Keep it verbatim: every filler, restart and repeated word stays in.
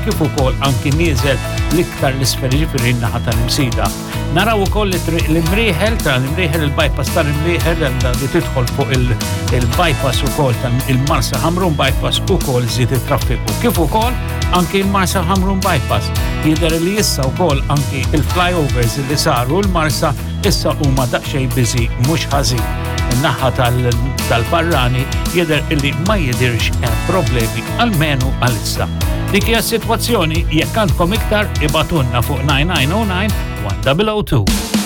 kif ukoll anki nieżel l-iktar l-isfel ġifieri n-naħa tal-imsida. Naraw ukoll l-imrieħel tal-imrieħel il-bypass tal-imrieħel li tidħol fuq il-bypass ukoll tal-Marsa Ħamrun bypass ukoll żied it-traffiku. Kif ukoll anki l-Marsa Ħamrun bypass jidher li issa wkoll anki il-flyovers li saru l-Marsa issa huma daqsxejn biżi mhux ħażin. In-naħa tal-Barrani jidher illi ma jidirx hemm problemi almenu għalissa. Dik hija s-sitwazzjoni jekk għandkom iktar ibatunna fuq nine nine zero nine one zero zero two.